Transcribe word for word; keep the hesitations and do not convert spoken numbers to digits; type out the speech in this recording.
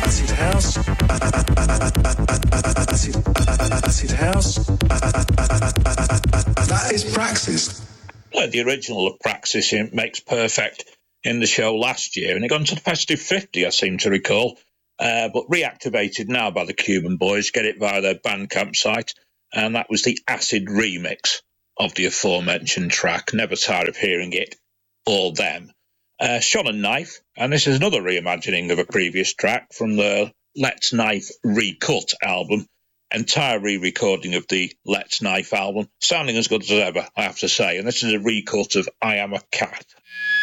acid house, acid, acid house. That is Praxis. Played the original of Praxis in Makes Perfect in the show last year, and it got into the Festive fifty, I seem to recall, uh, but reactivated now by the Cuban Boys. Get it via their Bandcamp site, and that was the Acid remix of the aforementioned track. Never tired of hearing it, or them. Uh, Sean and Knife, and this is another reimagining of a previous track from the Let's Knife Recut album. Entire re-recording of the Let's Knife album, sounding as good as ever, I have to say, and this is a recut of I Am a Cat.